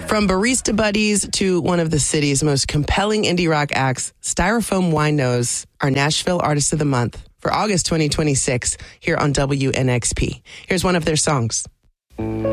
From barista buddies to one of the city's most compelling indie rock acts, Styrofoam Winos are Nashville Artist of the Month for August 2026 here on WNXP. Here's one of their songs.